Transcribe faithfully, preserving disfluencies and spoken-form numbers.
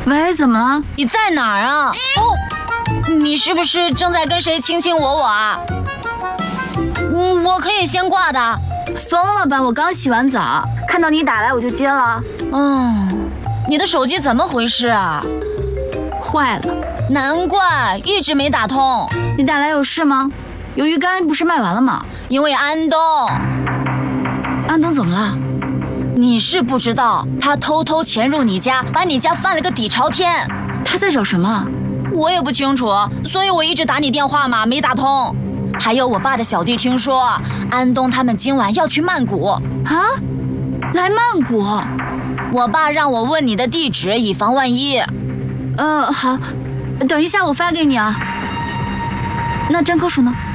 喂，怎么了？ 你在哪儿啊？哦，你是不是正在跟谁卿卿我我啊？嗯，我可以先挂的。 疯了吧？我刚洗完澡，看到你打来我就接了。 嗯，你的手机怎么回事啊？ 坏了， 难怪一直没打通。 你打来有事吗？鱿鱼干不是卖完了吗？ 因为安东。 安东怎么了？ 你是不知道，他偷偷潜入你家，把你家翻了个底朝天。 他在找什么？ 我也不清楚，所以我一直打你电话嘛，没打通。还有我爸的小弟听说，安东他们今晚要去曼谷。 啊？来曼谷？ 我爸让我问你的地址，以防万一。 呃，好，等一下我发给你啊。那詹科叔呢？